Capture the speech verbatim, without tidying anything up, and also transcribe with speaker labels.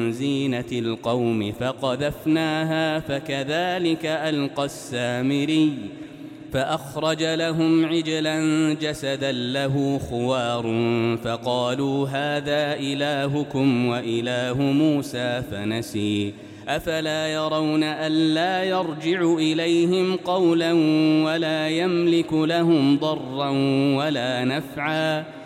Speaker 1: زينة القوم فقذفناها فكذلك ألقى السامري فأخرج لهم عجلا جسدا له خوار فقالوا هذا إلهكم وإله موسى فنسي أفلا يرون ألا يرجع إليهم قولا ولا يملك لهم ضرا ولا نفعا